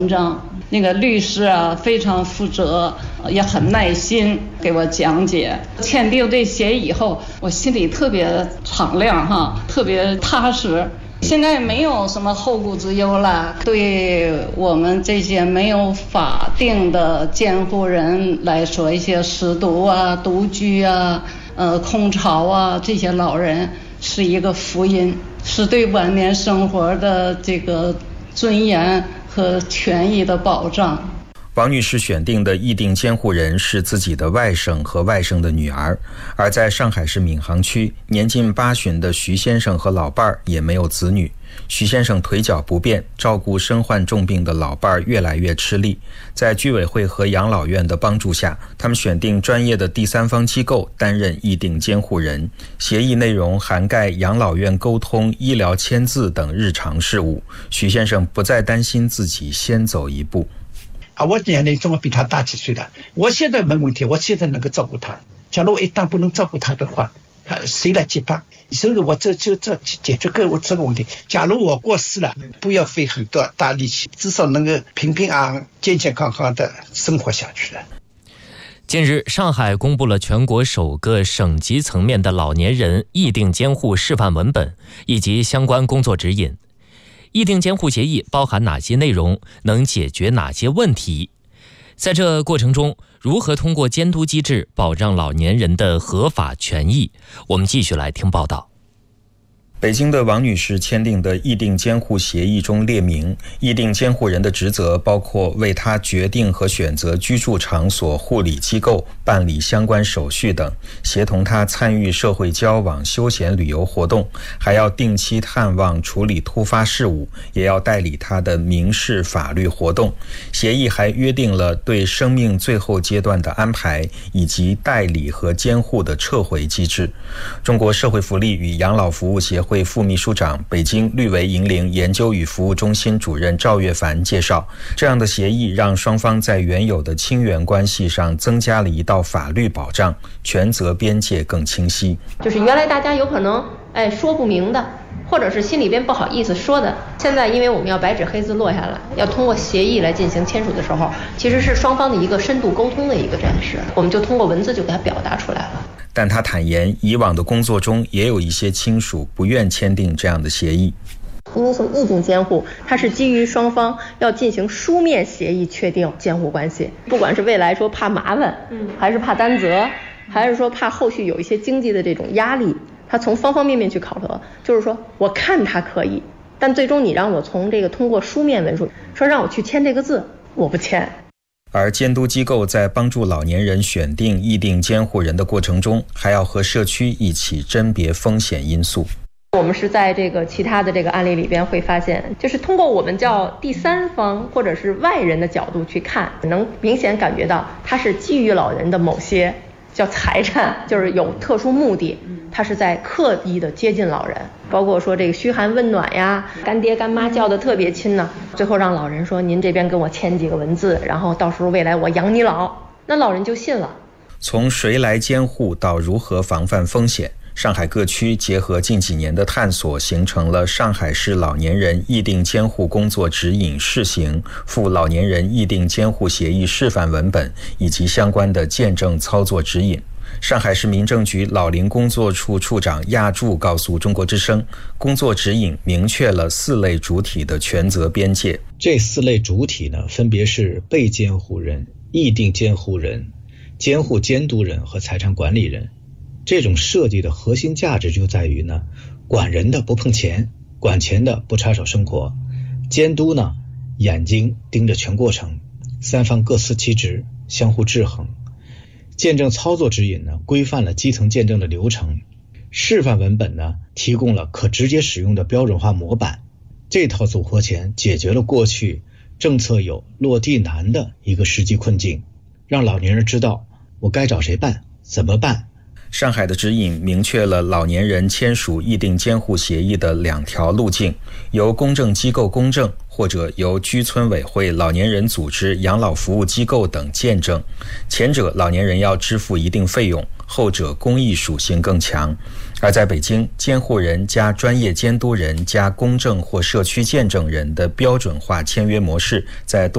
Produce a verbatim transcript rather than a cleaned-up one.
章，那个律师啊非常负责，也很耐心给我讲解。签订这协议以后，我心里特别敞亮哈，特别踏实。现在没有什么后顾之忧了，对我们这些没有法定的监护人来说，一些失独啊、独居啊、呃空巢啊这些老人是一个福音，是对晚年生活的这个尊严和权益的保障。 王女士选定的议定监护人是自己的外甥和外甥的女儿，而在上海市闵行区，年近八旬的徐先生和老伴儿也没有子女。徐先生腿脚不便，照顾身患重病的老伴儿越来越吃力。在居委会和养老院的帮助下，他们选定专业的第三方机构担任议定监护人。协议内容涵盖养老院沟通、医疗签字等日常事务。徐先生不再担心自己先走一步。 啊，我年龄总比他大几岁了，我现在没问题，我现在能够照顾他。假如我一旦不能照顾他的话，谁来接班？所以我这就这解决个我这个问题。假如我过世了，不要费很多大力气，至少能够平平安安、健健康康的生活下去了。 近日，上海公布了全国首个省级层面的老年人议定监护示范文本以及相关工作指引。议定监护协议包含哪些内容，能解决哪些问题？在这过程中，如何通过监督机制保障老年人的合法权益？我们继续来听报道。 北京的王女士签订的议定监护协议中列明，议定监护人的职责包括为她决定和选择居住场所、护理机构、办理相关手续等，协同她参与社会交往、休闲旅游活动，还要定期探望、处理突发事务，也要代理她的民事法律活动。协议还约定了对生命最后阶段的安排，以及代理和监护的撤回机制。中国社会福利与养老服务协会会副秘书长、北京绿维银龄研究与服务中心主任赵月凡介绍，这样的协议让双方在原有的亲缘关系上增加了一道法律保障，权责边界更清晰。 就是原来大家有可能哎说不明的，或者是心里边不好意思说的，现在因为我们要白纸黑字落下来，要通过协议来进行签署的时候，其实是双方的一个深度沟通的一个展示，我们就通过文字就给它表达出来了。 但他坦言，以往的工作中也有一些亲属不愿签订这样的协议。 因为从议定监护，它是基于双方要进行书面协议确定监护关系，不管是未来说怕麻烦，嗯，还是怕担责，还是说怕后续有一些经济的这种压力，他从方方面面去考核，就是说我看他可以，但最终你让我从这个通过书面文书说让我去签这个字，我不签。 而监督机构在帮助老年人选定议定监护人的过程中，还要和社区一起甄别风险因素。 我们是在这个其他的这个案例里边会发现，就是通过我们叫第三方或者是外人的角度去看，能明显感觉到它是基于老人的某些叫财产，就是有特殊目的，他是在刻意的接近老人，包括说这个嘘寒问暖呀，干爹干妈叫的特别亲呢，最后让老人说您这边跟我签几个文字，然后到时候未来我养你老，那老人就信了。 从谁来监护到如何防范风险，上海各区结合近几年的探索，形成了上海市老年人议定监护工作指引试行、赴老年人议定监护协议示范文本以及相关的见证操作指引。上海市民政局老龄工作处处长亚柱告诉中国之声，工作指引明确了四类主体的权责边界。 这四类主体呢，分别是被监护人、议定监护人、监护监督人和财产管理人。这种设计的核心价值就在于呢，管人的不碰钱，管钱的不插手生活，监督呢，眼睛盯着全过程，三方各司其职，相互制衡。见证操作指引呢，规范了基层见证的流程，示范文本呢，提供了可直接使用的标准化模板。这套组合拳解决了过去政策有落地难的一个实际困境，让老年人知道我该找谁办，怎么办。 上海的指引明确了老年人签署议定监护协议的两条路径，由公证机构公证，或者由居村委会、老年人组织、养老服务机构等见证。前者老年人要支付一定费用，后者公益属性更强。而在北京，监护人加专业监督人加公证或社区见证人的标准化签约模式在